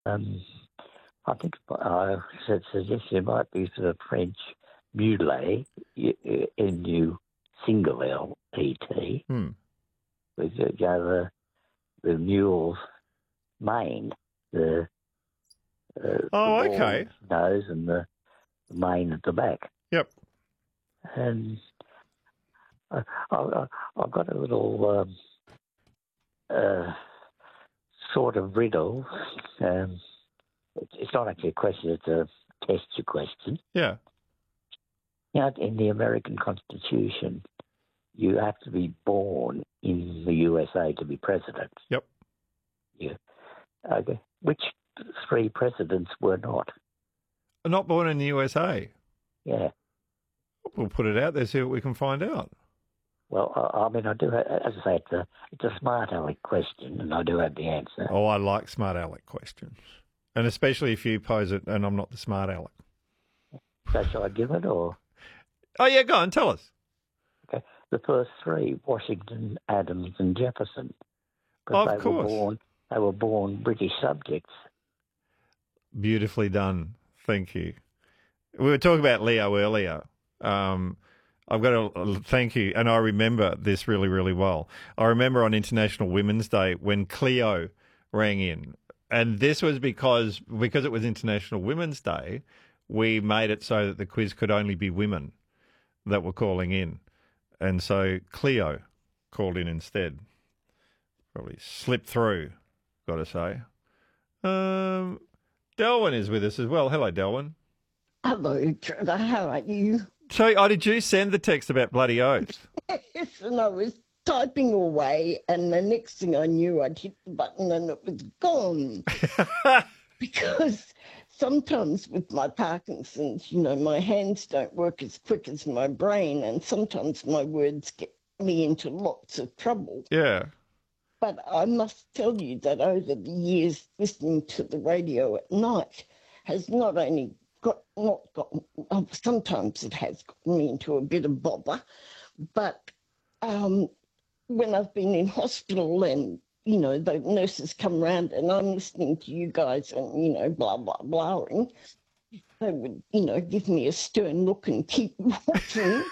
I think I suggest it might be for the French muley, single L-E-T, with the mule's mane, the okay. nose and the mane at the back. Yep. And I've got a little sort of riddle. It's not actually a question, it's a test your question. Yeah. You know, in the American Constitution, you have to be born in the USA to be president. Yep. Yeah. Okay. Which three presidents were not? Not born in the USA? Yeah. We'll put it out there, see what we can find out. Well, I mean, I do have, as I say, it's a smart aleck question, and I do have the answer. Oh, I like smart aleck questions. And especially if you pose it and I'm not the smart aleck. So shall I give it, or? Oh, yeah, go on, tell us. Okay. The first three, Washington, Adams and Jefferson. Of course. They were born British subjects. Beautifully done. Thank you. We were talking about Leo earlier. I've got to thank you, and I remember this really, really well. I remember on International Women's Day when Cleo rang in, and this was because it was International Women's Day, we made it so that the quiz could only be women that were calling in. And so Cleo called in instead. Probably slipped through, got to say. Delwyn is with us as well. Hello, Delwyn. Hello, Trevor. How are you? So, did you send the text about bloody oaths? Yes, and I was typing away, and the next thing I knew, I'd hit the button and it was gone. Because sometimes with my Parkinson's, my hands don't work as quick as my brain, and sometimes my words get me into lots of trouble. Yeah. But I must tell you that over the years, listening to the radio at night has not only sometimes it has gotten me into a bit of bother, but when I've been in hospital and, the nurses come around and I'm listening to you guys and, blah, blah, blahing, they would, give me a stern look and keep walking.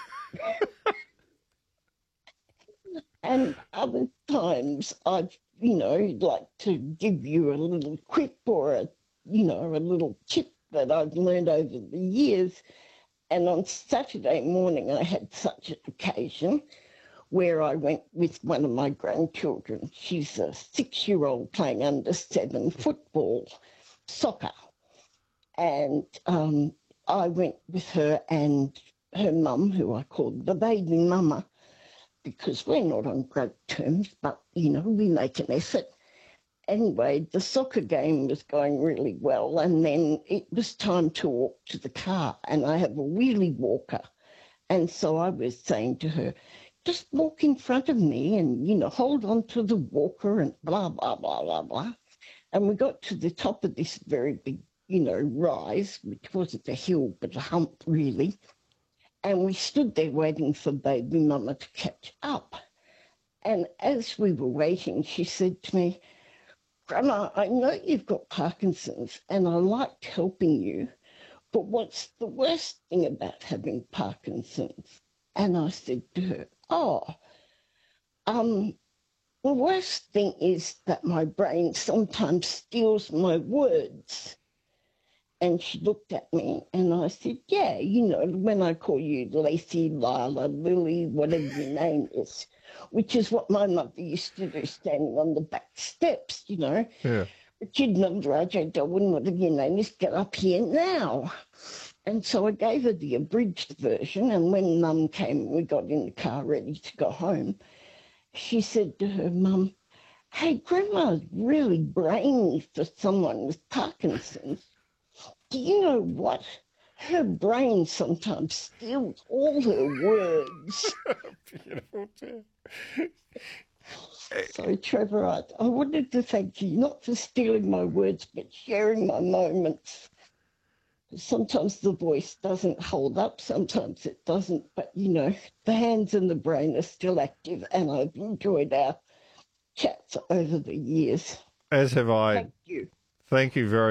And other times I've, like to give you a little quip or a little tip that I've learned over the years. And on Saturday morning, I had such an occasion where I went with one of my grandchildren. She's a 6-year-old playing under 7 football, soccer. And I went with her and her mum, who I called the baby mama, because we're not on great terms, but, we make an effort. Anyway, the soccer game was going really well, and then it was time to walk to the car, and I have a wheelie walker. And so I was saying to her, just walk in front of me and, hold on to the walker and blah, blah, blah, blah, blah. And we got to the top of this very big, rise, which wasn't a hill, but a hump, really. And we stood there waiting for baby mama to catch up. And as we were waiting, she said to me, Grandma, I know you've got Parkinson's and I liked helping you, but what's the worst thing about having Parkinson's? And I said to her, the worst thing is that my brain sometimes steals my words. And she looked at me and I said, yeah, when I call you Lacey, Lila, Lily, whatever your name is, which is what my mother used to do standing on the back steps, Yeah. Richard Mildred, Delwyn, whatever your name is, get up here now. And so I gave her the abridged version, and when Mum came, we got in the car ready to go home, she said to her mum, hey, Grandma's really brainy for someone with Parkinson's. Do you know what? Her brain sometimes steals all her words. Beautiful too. So, Trevor, I wanted to thank you, not for stealing my words, but sharing my moments. Sometimes the voice doesn't hold up, sometimes it doesn't, but, the hands and the brain are still active, and I've enjoyed our chats over the years. As have I. Thank you. Thank you very